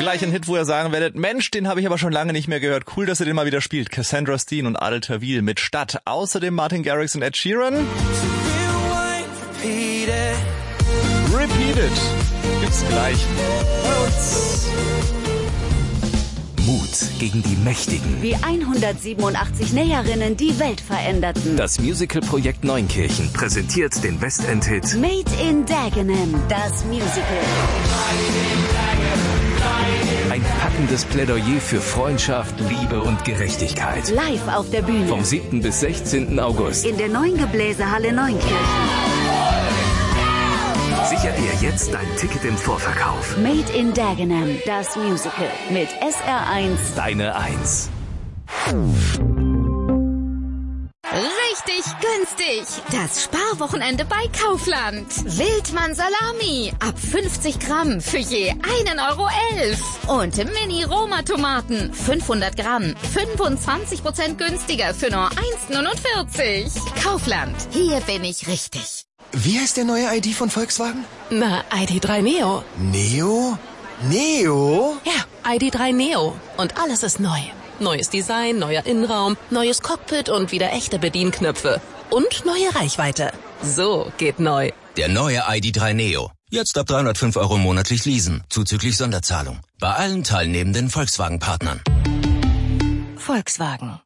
Gleich ein Hit, wo ihr sagen werdet, Mensch, den habe ich aber schon lange nicht mehr gehört. Cool, dass ihr den mal wieder spielt. Cassandra Steen und Adel Tawil mit Stadt. Außerdem Martin Garrix und Ed Sheeran. Repeat It. Gibt's gleich bei uns. Mut gegen die Mächtigen. Wie 187 Näherinnen die Welt veränderten. Das Musical-Projekt Neunkirchen präsentiert den Westend-Hit Made in Dagenham, das Musical. Ein packendes Plädoyer für Freundschaft, Liebe und Gerechtigkeit. Live auf der Bühne. Vom 7. bis 16. August. In der neuen Gebläsehalle Neunkirchen. Sicher dir jetzt dein Ticket im Vorverkauf. Made in Dagenham, das Musical. Mit SR1. Deine 1. Richtig günstig. Das Sparwochenende bei Kaufland. Wildmann Salami. Ab 50 Gramm für je 1,11 €. Und Mini-Roma-Tomaten. 500 Gramm. 25% günstiger für nur 1,49 €. Kaufland. Hier bin ich richtig. Wie heißt der neue ID von Volkswagen? Na, ID.3 Neo. Neo? Neo? Ja, ID.3 Neo. Und alles ist neu. Neues Design, neuer Innenraum, neues Cockpit und wieder echte Bedienknöpfe. Und neue Reichweite. So geht neu. Der neue ID.3 Neo. Jetzt ab 305 € monatlich leasen, zuzüglich Sonderzahlung. Bei allen teilnehmenden Volkswagen-Partnern. Volkswagen.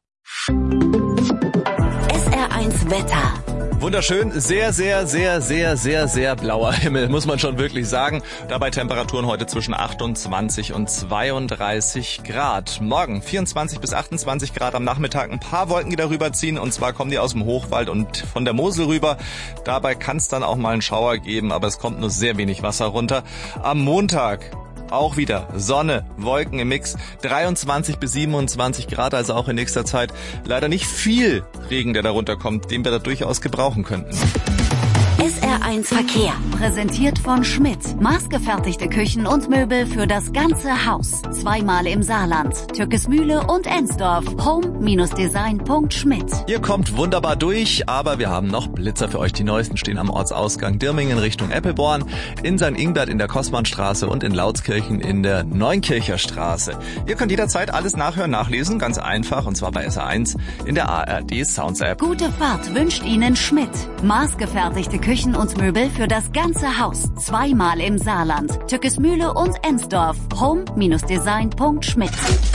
SR1 Wetter. Wunderschön, sehr, sehr, sehr, sehr, sehr, sehr blauer Himmel, muss man schon wirklich sagen. Dabei Temperaturen heute zwischen 28 und 32 Grad. Morgen 24 bis 28 Grad, am Nachmittag ein paar Wolken, die darüber ziehen. Und zwar kommen die aus dem Hochwald und von der Mosel rüber. Dabei kann es dann auch mal einen Schauer geben, aber es kommt nur sehr wenig Wasser runter. Am Montag auch wieder Sonne, Wolken im Mix, 23 bis 27 Grad, also auch in nächster Zeit leider nicht viel Regen, der darunter kommt, den wir da durchaus gebrauchen könnten. SR1 Verkehr, präsentiert von Schmidt. Maßgefertigte Küchen und Möbel für das ganze Haus. Zweimal im Saarland, Türkesmühle und Ensdorf. home-design.schmidt. Ihr kommt wunderbar durch, aber wir haben noch Blitzer für euch. Die neuesten stehen am Ortsausgang Dirmingen Richtung Eppelborn, in St. Ingbert in der Kosmanstraße und in Lautskirchen in der Neunkircher Straße. Ihr könnt jederzeit alles nachhören, nachlesen, ganz einfach, und zwar bei SR1 in der ARD Sounds App. Gute Fahrt wünscht Ihnen Schmidt. Maßgefertigte Küchen und Möbel für das ganze Haus. Zweimal im Saarland, Türkesmühle und Ensdorf. home-design.schmidt.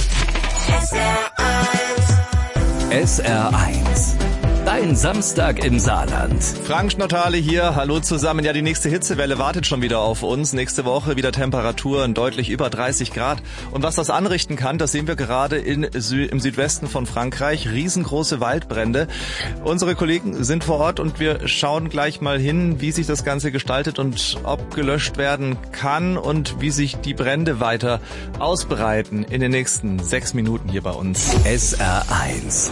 SR1. Dein Samstag im Saarland. Frank Schnottale hier, hallo zusammen. Ja, die nächste Hitzewelle wartet schon wieder auf uns. Nächste Woche wieder Temperaturen deutlich über 30 Grad. Und was das anrichten kann, das sehen wir gerade im Südwesten von Frankreich. Riesengroße Waldbrände. Unsere Kollegen sind vor Ort und wir schauen gleich mal hin, wie sich das Ganze gestaltet und ob gelöscht werden kann und wie sich die Brände weiter ausbreiten in den nächsten 6 Minuten hier bei uns. SR1.